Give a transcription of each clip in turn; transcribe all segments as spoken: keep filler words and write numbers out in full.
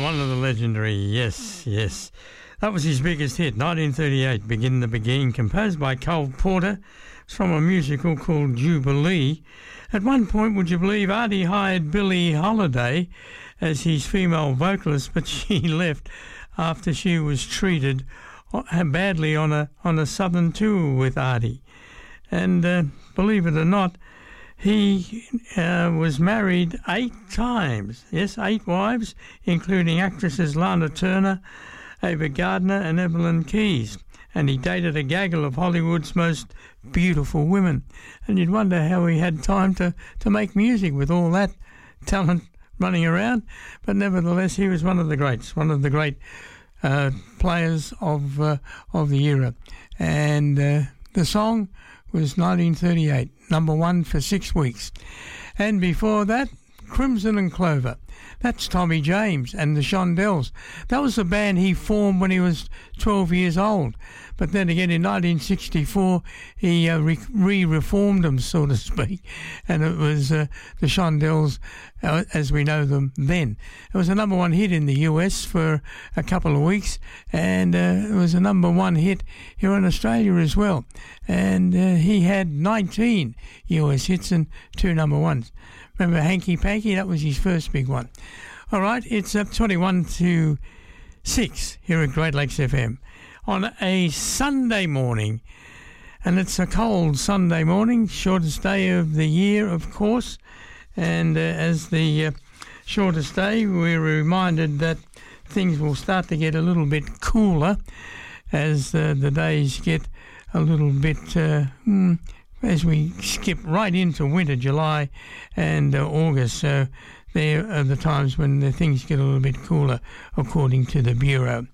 one of the legendary, yes, yes. That was his biggest hit, nineteen thirty-eight, Begin the Begin, composed by Cole Porter. It's from a musical called Jubilee. At one point, would you believe, Artie hired Billie Holiday as his female vocalist, but she left after she was treated badly on a on a southern tour with Artie. And uh, believe it or not, he uh, was married eight times. Yes, eight wives, including actresses Lana Turner, Ava Gardner and Evelyn Keyes. And he dated a gaggle of Hollywood's most beautiful women. And you'd wonder how he had time to, to make music with all that talent running around. But nevertheless, he was one of the greats, one of the great uh, players of uh, of the era. And uh, the song was nineteen thirty-eight, number one for six weeks. And before that, Crimson and Clover. That's Tommy James and the Shondells. That was a band he formed when he was twelve years old. But then again, in nineteen sixty-four, he uh, re- re-reformed them, so to speak. And it was uh, the Shondells uh, as we know them then. It was a number one hit in the U S for a couple of weeks. And uh, it was a number one hit here in Australia as well. And uh, he had nineteen U S hits and two number ones. Remember Hanky Panky? That was his first big one. All right, it's up twenty-one to six here at Great Lakes F M on a Sunday morning. And it's a cold Sunday morning, shortest day of the year, of course. And uh, as the uh, shortest day, we're reminded that things will start to get a little bit cooler as uh, the days get a little bit... Uh, mm, as we skip right into winter, July and uh, August. So there are the times when the things get a little bit cooler, according to the Bureau.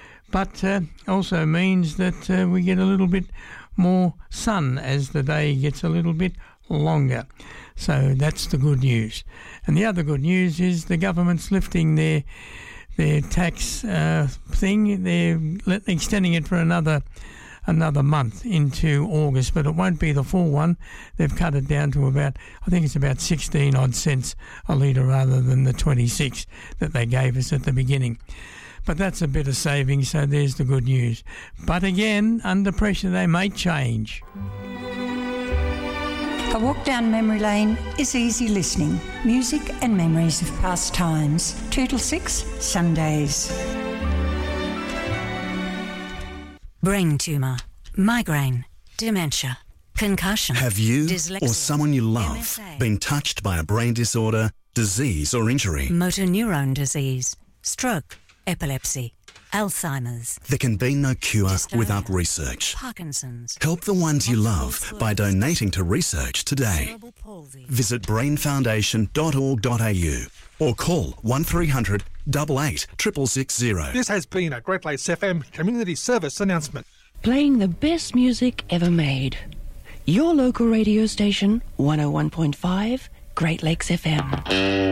But uh, also means that uh, we get a little bit more sun as the day gets a little bit longer. So that's the good news. And the other good news is the government's lifting their their tax uh, thing. They're extending it for another another month into August, but it won't be the full one. They've cut it down to about, I think it's about sixteen odd cents a litre rather than the twenty-six that they gave us at the beginning. But that's a bit of savings, so there's the good news. But again, under pressure, they may change. A walk down memory lane is easy listening. Music and memories of past times. Two till six, Sundays. Brain tumour, migraine, dementia, concussion. Have you dyslexia, or someone you love M S A, been touched by a brain disorder, disease or injury? motor neurone disease, stroke, epilepsy, Alzheimer's. There can be no cure Dystonia, without research. Parkinson's. Help the ones you love by donating to research today. Cerebral palsy. Visit brain foundation dot org dot a u or call one three hundred, eight eight, six six six zero. This has been a Great Lakes F M community service announcement. Playing the best music ever made. Your local radio station, one oh one point five, Great Lakes F M.